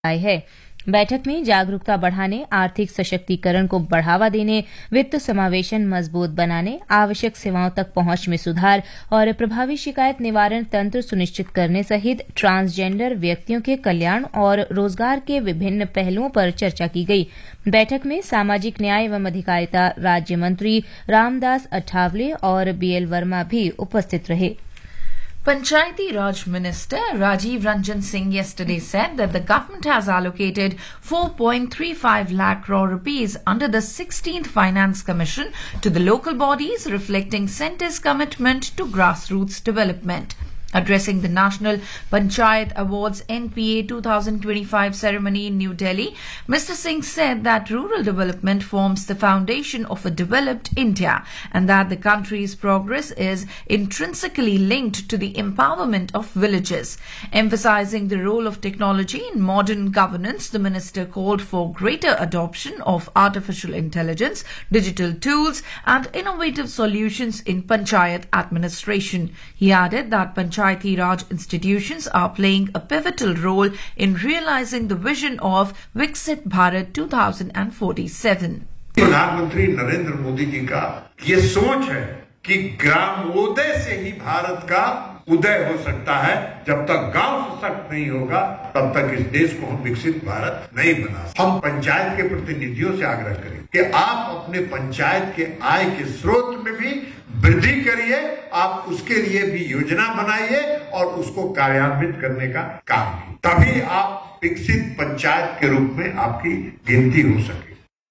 आई है। बैठक में जागरूकता बढ़ाने, आर्थिक सशक्तिकरण को बढ़ावा देने, वित्त समावेशन मजबूत बनाने, आवश्यक सेवाओं तक पहुंच में सुधार और प्रभावी शिकायत निवारण तंत्र सुनिश्चित करने सहित ट्रांसजेंडर व्यक्तियों के कल्याण और रोजगार के विभिन्न पहलुओं पर चर्चा की गई। बैठक में सामाजिक न्याय एवं अधिकारिता राज्य मंत्री रामदास अठावले और बीएल वर्मा भी उपस्थित रहे। Panchayati Raj Minister Rajiv Ranjan Singh yesterday said that the government has allocated 4.35 lakh crore rupees under the 16th Finance Commission to the local bodies, reflecting centre's commitment to grassroots development. Addressing the National Panchayat Awards NPA 2025 ceremony in New Delhi, Mr. Singh said that rural development forms the foundation of a developed India and that the country's progress is intrinsically linked to the empowerment of villages. Emphasizing the role of technology in modern governance, the minister called for greater adoption of artificial intelligence, digital tools and innovative solutions in Panchayat administration. He added that Panchayati Raj institutions are playing a pivotal role in realizing the vision of Viksit Bharat 2047. प्रधानमंत्री नरेंद्र मोदी जी का ये सोच है कि ग्रामोदय से ही भारत का उदय हो सकता है। जब तक गांव सशक्त नहीं होगा तब तक इस देश को हम विकसित भारत नहीं बना सकते। हम पंचायत के प्रतिनिधियों से आग्रह करें कि आप अपने पंचायत के आय के स्रोत में भी वृद्धि करिए, आप उसके लिए भी योजना बनाइए और उसको कार्यान्वित करने का काम कीजिए, तभी आप विकसित पंचायत के रूप में आपकी गिनती हो सके।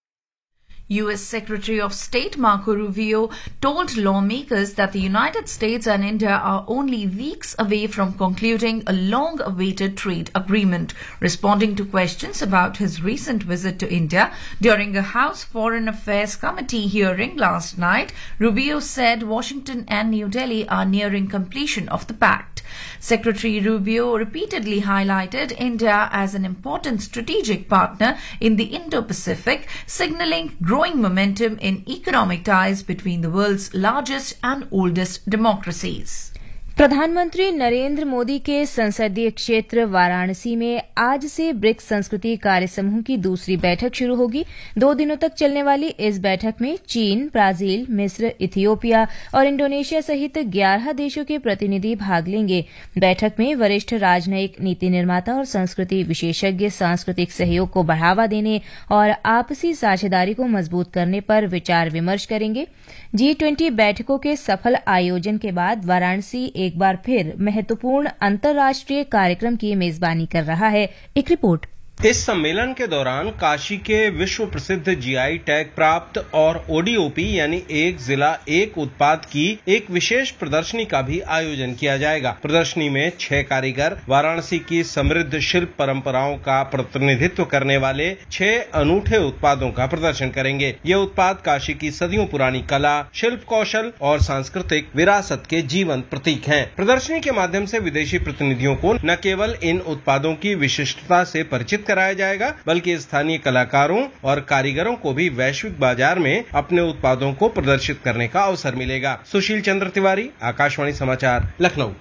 U.S. Secretary of State Marco Rubio told lawmakers that the United States and India are only weeks away from concluding a long-awaited trade agreement. Responding to questions about his recent visit to India during a House Foreign Affairs Committee hearing last night, Rubio said Washington and New Delhi are nearing completion of the pact. Secretary Rubio repeatedly highlighted India as an important strategic partner in the Indo-Pacific, signaling growing momentum in economic ties between the world's largest and oldest democracies. प्रधानमंत्री नरेंद्र मोदी के संसदीय क्षेत्र वाराणसी में आज से BRICS संस्कृति कार्य समूह की दूसरी बैठक शुरू होगी। 2 दिनों तक चलने वाली इस बैठक में चीन, ब्राजील, मिस्र, इथियोपिया और इंडोनेशिया सहित 11 देशों के प्रतिनिधि भाग लेंगे। बैठक में वरिष्ठ राजनयिक, नीति निर्माता और संस्कृति विशेषज्ञ सांस्कृतिक सहयोग को बढ़ावा देने और आपसी साझेदारी को मजबूत करने पर विचार विमर्श करेंगे। G20 बैठकों के सफल आयोजन के बाद वाराणसी एक बार फिर महत्वपूर्ण अंतर्राष्ट्रीय कार्यक्रम की मेजबानी कर रहा है। एक रिपोर्ट। इस सम्मेलन के दौरान काशी के विश्व प्रसिद्ध जीआई टैग प्राप्त और ओडीओपी यानी एक जिला एक उत्पाद की एक विशेष प्रदर्शनी का भी आयोजन किया जाएगा। प्रदर्शनी में 6 कारीगर वाराणसी की समृद्ध शिल्प परंपराओं का प्रतिनिधित्व करने वाले 6 अनूठे उत्पादों का प्रदर्शन करेंगे। ये उत्पाद काशी की सदियों पुरानी कला, शिल्प कौशल और सांस्कृतिक विरासत के जीवंत प्रतीक हैं। प्रदर्शनी के माध्यम से विदेशी प्रतिनिधियों को न केवल इन उत्पादों की विशिष्टता से परिचित कराया जाएगा, बल्कि स्थानीय कलाकारों और कारीगरों को भी वैश्विक बाजार में अपने उत्पादों को प्रदर्शित करने का अवसर मिलेगा। सुशील चंद्र तिवारी, आकाशवाणी समाचार, Lucknow.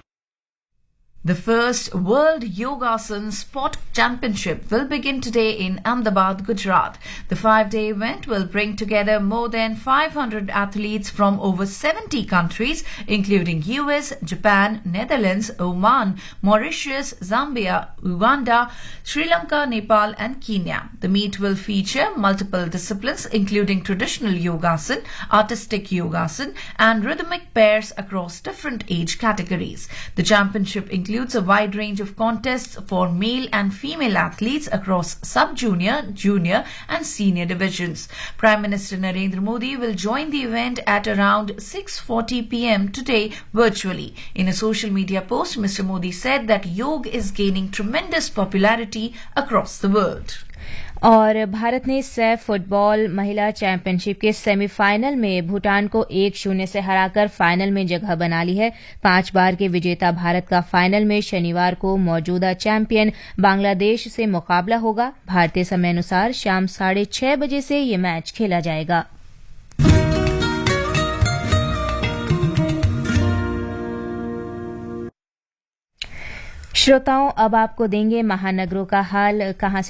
The first World Yogasan Sport Championship will begin today in Ahmedabad, Gujarat. The 5-day event will bring together more than 500 athletes from over 70 countries, including US, Japan, Netherlands, Oman, Mauritius, Zambia, Uganda, Sri Lanka, Nepal and Kenya. The meet will feature multiple disciplines, including traditional yogasan, artistic yogasan and rhythmic pairs across different age categories. The championship includes a wide range of contests for male and female athletes across sub-junior, junior and senior divisions. Prime Minister Narendra Modi will join the event at around 6:40 p.m. today virtually. In a social media post, Mr. Modi said that yoga is gaining tremendous popularity across the world. और भारत ने Saif football महिला championship के semifinal में भूटान को 1-0 से हराकर final में जगह बना ली है। 5 बार के विजेता भारत का फाइनल में शनिवार को मौजूदा चैंपियन बांग्लादेश से मुकाबला होगा। भारतीय समय अनुसार शाम 6:30 बजे से ये मैच खेला जाएगा। श्रोताओं, अब आपको देंगे महानगरों का हाल। कहां